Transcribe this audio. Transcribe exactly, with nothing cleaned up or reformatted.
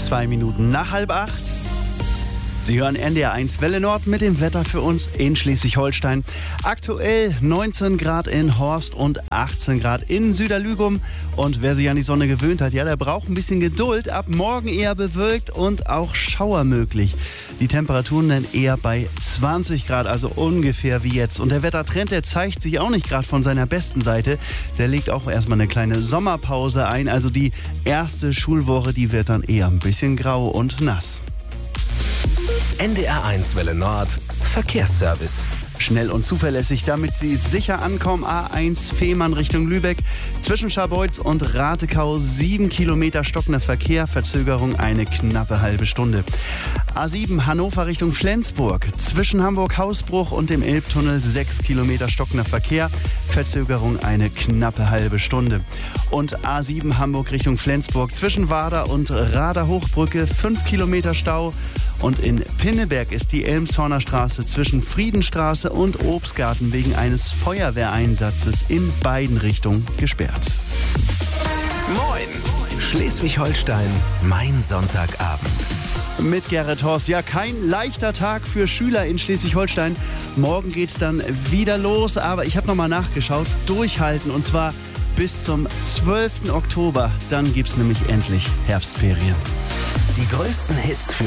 Zwei Minuten nach halb acht. Sie hören N D R eins Welle Nord mit dem Wetter für uns in Schleswig-Holstein. Aktuell neunzehn Grad in Horst und achtzehn Grad in Süderlügum. Und wer sich an die Sonne gewöhnt hat, ja, der braucht ein bisschen Geduld. Ab morgen eher bewölkt und auch Schauer möglich. Die Temperaturen dann eher bei zwanzig Grad, also ungefähr wie jetzt. Und der Wettertrend, der zeigt sich auch nicht gerade von seiner besten Seite. Der legt auch erstmal eine kleine Sommerpause ein. Also die erste Schulwoche, die wird dann eher ein bisschen grau und nass. N D R eins Welle Nord Verkehrsservice. Schnell und zuverlässig, damit Sie sicher ankommen. A eins Fehmarn Richtung Lübeck. Zwischen Scharbeutz und Ratekau sieben Kilometer stockender Verkehr. Verzögerung eine knappe halbe Stunde. A sieben Hannover Richtung Flensburg. Zwischen Hamburg-Hausbruch und dem Elbtunnel sechs Kilometer stockender Verkehr. Verzögerung eine knappe halbe Stunde. Und A sieben Hamburg Richtung Flensburg. Zwischen Wader und Rader-Hochbrücke fünf Kilometer Stau. Und in Pinneberg ist die Elmshorner Straße zwischen Friedenstraße und Obstgarten wegen eines Feuerwehreinsatzes in beiden Richtungen gesperrt. Moin! Schleswig-Holstein, mein Sonntagabend. Mit Gerrit Horst. Ja, kein leichter Tag für Schüler in Schleswig-Holstein. Morgen geht's dann wieder los, aber ich habe nochmal nachgeschaut. Durchhalten und zwar bis zum zwölften Oktober. Dann gibt's nämlich endlich Herbstferien. Die größten Hits für